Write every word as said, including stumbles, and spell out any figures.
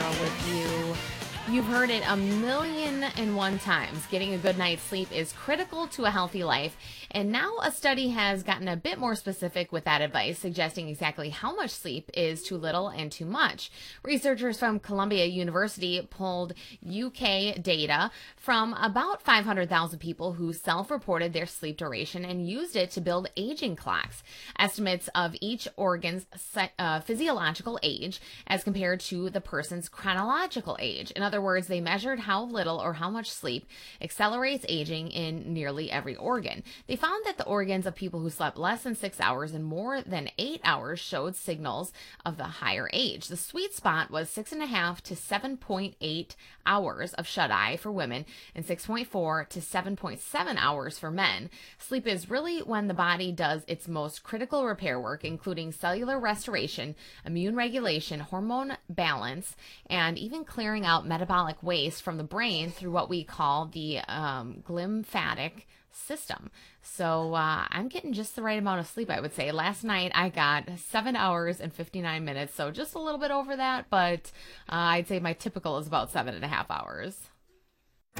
Sarah with you. You've heard it a million and one times. Getting a good night's sleep is critical to a healthy life. And now a study has gotten a bit more specific with that advice, suggesting exactly how much sleep is too little and too much. Researchers from Columbia University pulled U K data from about five hundred thousand people who self-reported their sleep duration and used it to build aging clocks. Estimates of each organ's uh, physiological age as compared to the person's chronological age. In other words, they measured how little or how much sleep accelerates aging in nearly every organ. They found that the organs of people who slept less than six hours and more than eight hours showed signals of the higher age. The sweet spot was six and a half to seven point eight hours of shut-eye for women and six point four to seven point seven hours for men. Sleep is really when the body does its most critical repair work, including cellular restoration, immune regulation, hormone balance, and even clearing out metabolic waste from the brain through what we call the um, glymphatic system. So uh, I'm getting just the right amount of sleep, I would say. Last night I got seven hours and fifty-nine minutes, so just a little bit over that, but uh, I'd say my typical is about seven and a half hours.